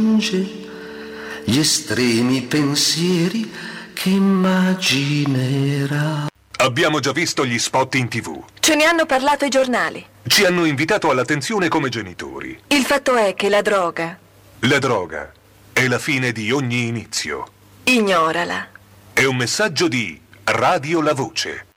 Gli estremi pensieri che immaginerà. Abbiamo già visto gli spot in TV. Ce ne hanno parlato i giornali. Ci hanno invitato all'attenzione come genitori. Il fatto è che la droga... La droga è la fine di ogni inizio. Ignorala. È un messaggio di Radio La Voce.